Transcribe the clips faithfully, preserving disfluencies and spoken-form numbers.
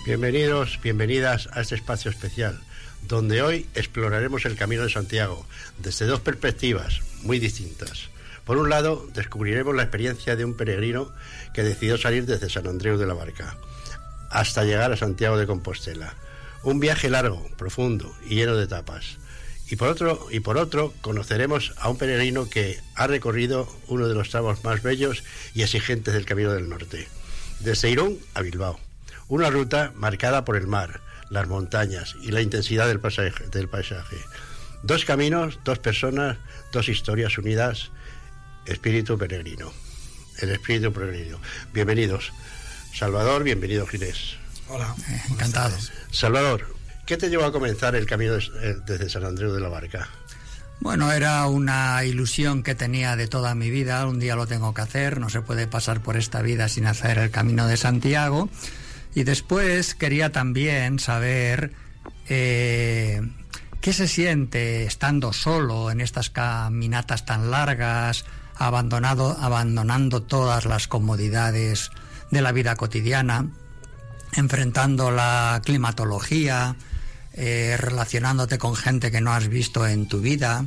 Bienvenidos, bienvenidas a este espacio especial, donde hoy exploraremos el Camino de Santiago desde dos perspectivas muy distintas. Por un lado, descubriremos la experiencia de un peregrino que decidió salir desde San Andreu de la Barca hasta llegar a Santiago de Compostela. Un viaje largo, profundo y lleno de etapas. Y por otro, y por otro, conoceremos a un peregrino que ha recorrido uno de los tramos más bellos y exigentes del Camino del Norte, desde Irún a Bilbao. Una ruta marcada por el mar, las montañas y la intensidad del paisaje, del paisaje. Dos caminos, dos personas, dos historias unidas. Espíritu peregrino. El espíritu peregrino. Bienvenidos. Salvador, bienvenido Ginés. Hola. Eh, encantado. Salvador, ¿qué te llevó a comenzar el camino desde San Andreu de la Barca? Bueno, era una ilusión que tenía de toda mi vida. Un día lo tengo que hacer. No se puede pasar por esta vida sin hacer el Camino de Santiago. Y después quería también saber eh, qué se siente estando solo en estas caminatas tan largas, abandonado, abandonando todas las comodidades de la vida cotidiana, enfrentando la climatología, eh, relacionándote con gente que no has visto en tu vida.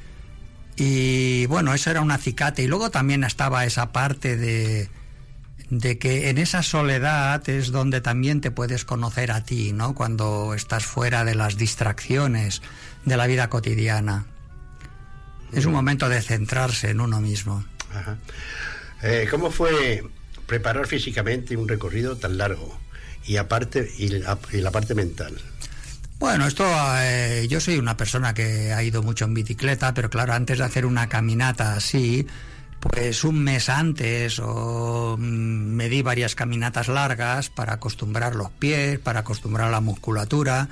Y bueno, eso era un acicate. Y luego también estaba esa parte de... de que en esa soledad es donde también te puedes conocer a ti, ¿no? Cuando estás fuera de las distracciones de la vida cotidiana. Es un momento de centrarse en uno mismo. Ajá. Eh, ¿Cómo fue preparar físicamente un recorrido tan largo y aparte y la, y la parte mental? Bueno, esto eh, yo soy una persona que ha ido mucho en bicicleta, pero claro, antes de hacer una caminata así, pues un mes antes o me di varias caminatas largas para acostumbrar los pies, para acostumbrar la musculatura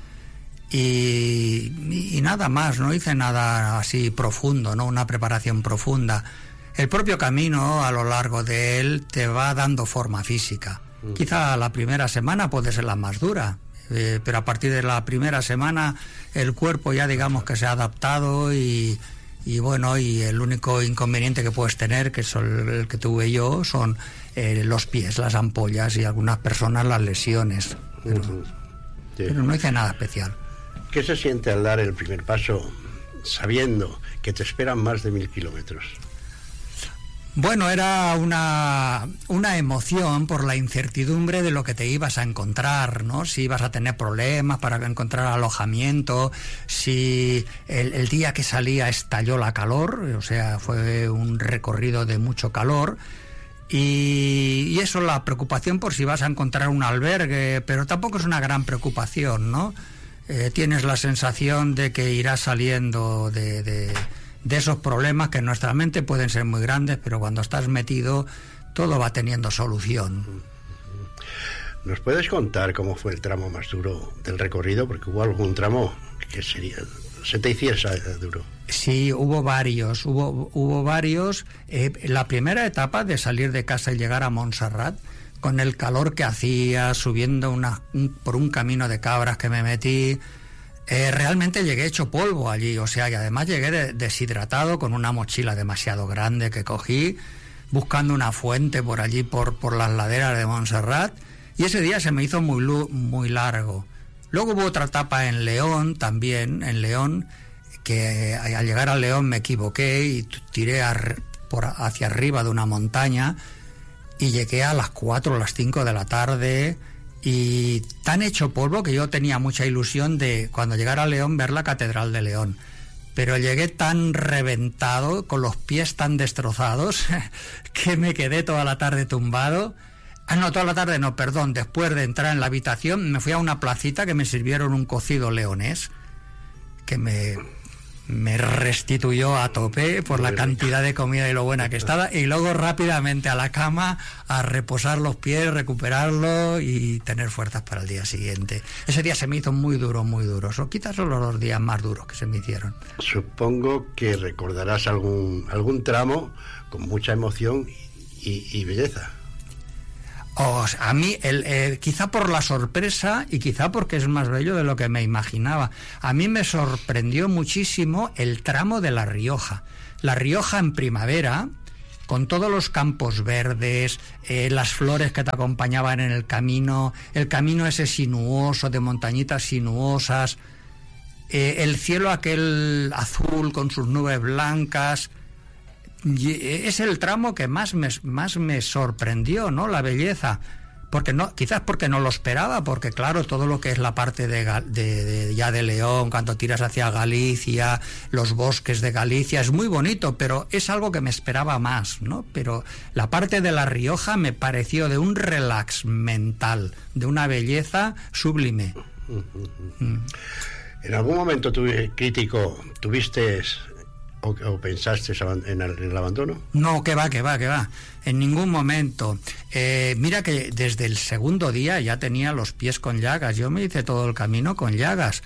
y, y nada más, no hice nada así profundo, no una preparación profunda. El propio camino a lo largo de él te va dando forma física. Mm. Quizá la primera semana puede ser la más dura, eh, pero a partir de la primera semana el cuerpo ya digamos que se ha adaptado y... Y bueno, y el único inconveniente que puedes tener, que es el que tuve yo, son eh, los pies, las ampollas y algunas personas las lesiones. Pero, uh-huh. sí. pero no hice nada especial. ¿Qué se siente al dar el primer paso sabiendo que te esperan más de mil kilómetros? Bueno, era una, una emoción por la incertidumbre de lo que te ibas a encontrar, ¿no? Si ibas a tener problemas para encontrar alojamiento, si el, el día que salía estalló la calor, o sea, fue un recorrido de mucho calor, y, y eso, la preocupación por si vas a encontrar un albergue, pero tampoco es una gran preocupación, ¿no? Eh, tienes la sensación de que irás saliendo de... de de esos problemas que en nuestra mente pueden ser muy grandes, pero cuando estás metido todo va teniendo solución. ¿Nos puedes contar cómo fue el tramo más duro del recorrido? Porque hubo algún tramo que sería, se te hiciera duro. Sí, hubo varios, hubo, hubo varios. Eh, la primera etapa de salir de casa y llegar a Montserrat, con el calor que hacía, subiendo una, un, por un camino de cabras que me metí, Eh, realmente llegué hecho polvo allí, o sea, y además llegué de, deshidratado con una mochila demasiado grande que cogí, buscando una fuente por allí, por, por las laderas de Montserrat, y ese día se me hizo muy, muy largo. Luego hubo otra etapa en León, también, en León, que al llegar a León me equivoqué y tiré a, por, hacia arriba de una montaña, y llegué a las cuatro o las cinco de la tarde... Y tan hecho polvo que yo tenía mucha ilusión de, cuando llegara a León, ver la Catedral de León. Pero llegué tan reventado, con los pies tan destrozados, que me quedé toda la tarde tumbado. Ah, no, toda la tarde no, perdón. Después de entrar en la habitación, me fui a una placita que me sirvieron un cocido leonés, que me... me restituyó a tope por la cantidad de comida y lo buena que estaba, y luego rápidamente a la cama a reposar los pies, recuperarlo y tener fuerzas para el día siguiente. Ese día se me hizo muy duro, muy duro. So, quizás son los dos días más duros que se me hicieron. Supongo que recordarás algún algún tramo con mucha emoción y, y belleza. O sea, a mí, el, eh, quizá por la sorpresa y quizá porque es más bello de lo que me imaginaba, a mí me sorprendió muchísimo el tramo de La Rioja. La Rioja en primavera con todos los campos verdes, eh, las flores que te acompañaban en el camino, el camino ese sinuoso, de montañitas sinuosas, eh, el cielo aquel azul con sus nubes blancas. Es el tramo que más me, más me sorprendió, ¿no? La belleza. Porque no, quizás porque no lo esperaba, porque claro, todo lo que es la parte de, de, de ya de León, cuando tiras hacia Galicia, los bosques de Galicia, es muy bonito, pero es algo que me esperaba más, ¿no? Pero la parte de La Rioja me pareció de un relax mental, de una belleza sublime. Mm. ¿En algún momento tuve, crítico, tuviste o, o pensaste en el, en el abandono? No, que va, que va, que va. En ningún momento. Eh, mira que desde el segundo día ya tenía los pies con llagas. Yo me hice todo el camino con llagas.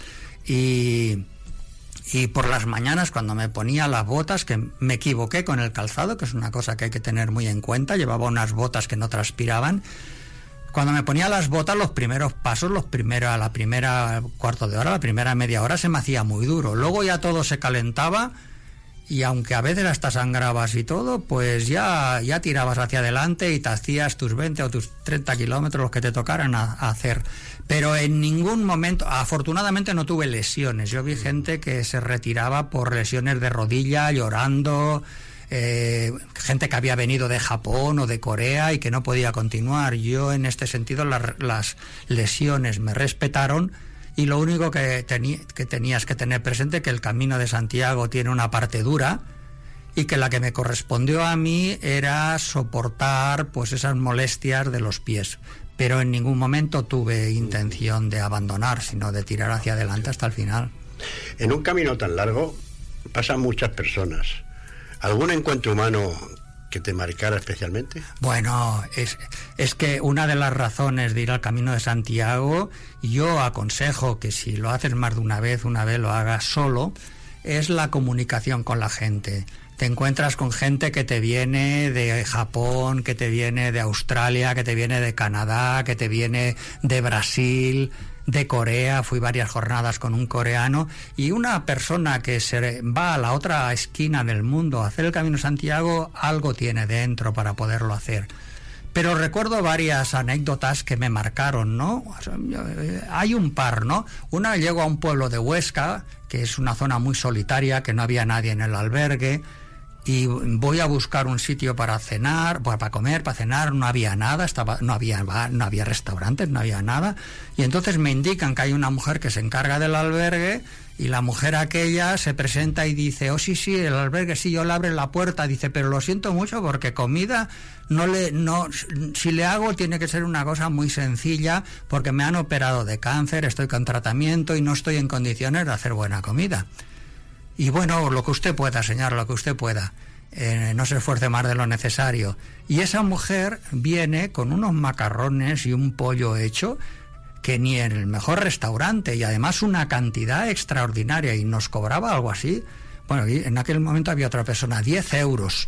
Y, y por las mañanas, cuando me ponía las botas, que me equivoqué con el calzado, que es una cosa que hay que tener muy en cuenta, llevaba unas botas que no transpiraban. Cuando me ponía las botas, los primeros pasos, los primeros, la primera cuarto de hora, la primera media hora, se me hacía muy duro. Luego ya todo se calentaba. Y aunque a veces hasta sangrabas y todo, pues ya, ya tirabas hacia adelante y te hacías tus veinte o tus treinta kilómetros, los que te tocaran a, a hacer. Pero en ningún momento, afortunadamente no tuve lesiones. Yo vi gente que se retiraba por lesiones de rodilla, llorando, eh, gente que había venido de Japón o de Corea y que no podía continuar. Yo en este sentido las, las lesiones me respetaron. Y lo único que, tení, que tenías que tener presente que el Camino de Santiago tiene una parte dura y que la que me correspondió a mí era soportar pues esas molestias de los pies. Pero en ningún momento tuve intención de abandonar, sino de tirar hacia adelante hasta el final. En un camino tan largo pasan muchas personas. ¿Algún encuentro humano que te marcara especialmente? Bueno, es, es que una de las razones de ir al Camino de Santiago, yo aconsejo que si lo haces más de una vez, una vez lo hagas solo, es la comunicación con la gente. Te encuentras con gente que te viene de Japón, que te viene de Australia, que te viene de Canadá, que te viene de Brasil, de Corea. Fui varias jornadas con un coreano, y una persona que se va a la otra esquina del mundo a hacer el Camino de Santiago, algo tiene dentro para poderlo hacer. Pero recuerdo varias anécdotas que me marcaron, ¿no? Hay un par, ¿no? Una, llego a un pueblo de Huesca, que es una zona muy solitaria, que no había nadie en el albergue, y voy a buscar un sitio para cenar, para comer, para cenar, no había nada, estaba, no había no había restaurantes, no había nada, y entonces me indican que hay una mujer que se encarga del albergue, y la mujer aquella se presenta y dice: oh sí, sí, el albergue, sí, yo le abro la puerta, dice, pero lo siento mucho porque comida no le, no, si le hago tiene que ser una cosa muy sencilla porque me han operado de cáncer, estoy con tratamiento y no estoy en condiciones de hacer buena comida. Y bueno, lo que usted pueda, señor, lo que usted pueda. Eh, no se esfuerce más de lo necesario. Y esa mujer viene con unos macarrones y un pollo hecho que ni en el mejor restaurante, y además una cantidad extraordinaria, y nos cobraba algo así. Bueno, y en aquel momento había otra persona, diez euros.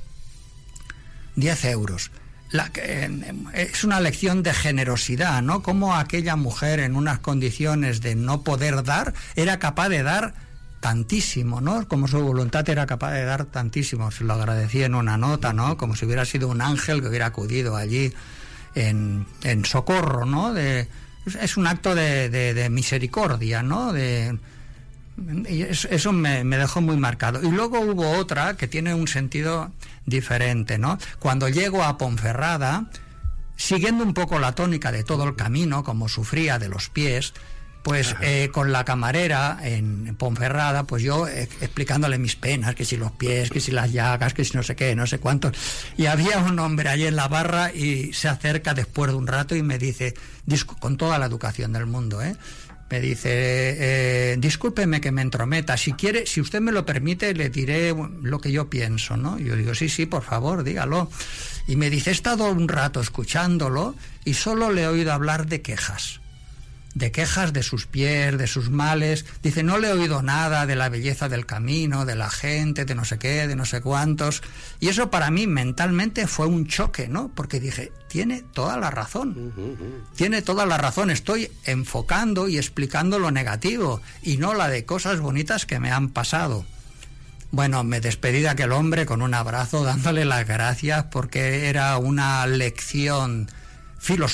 diez euros. La, eh, es una lección de generosidad, ¿no? Cómo aquella mujer, en unas condiciones de no poder dar, era capaz de dar tantísimo, ¿no? Como su voluntad era capaz de dar tantísimo. Se lo agradecí en una nota, ¿no? Como si hubiera sido un ángel que hubiera acudido allí en, en socorro, ¿no? De, es un acto de, de, de misericordia, ¿no? De, y eso me, me dejó muy marcado. Y luego hubo otra que tiene un sentido diferente, ¿no? Cuando llego a Ponferrada, siguiendo un poco la tónica de todo el camino, como sufría de los pies, pues eh, con la camarera en Ponferrada, pues yo eh, explicándole mis penas, que si los pies, que si las llagas, que si no sé qué, no sé cuántos. Y había un hombre allí en la barra y se acerca después de un rato y me dice, con toda la educación del mundo, ¿eh? Me dice, eh, discúlpeme que me entrometa, si quiere, si usted me lo permite, le diré lo que yo pienso, ¿no? Y yo digo, sí, sí, por favor, dígalo. Y me dice, he estado un rato escuchándolo y solo le he oído hablar de quejas. de quejas de sus pies, de sus males. Dice, no le he oído nada de la belleza del camino, de la gente, de no sé qué, de no sé cuántos. Y eso para mí mentalmente fue un choque, ¿no? Porque dije, tiene toda la razón. Tiene toda la razón. Estoy enfocando y explicando lo negativo y no la de cosas bonitas que me han pasado. Bueno, me despedí de aquel hombre con un abrazo, dándole las gracias porque era una lección filosófica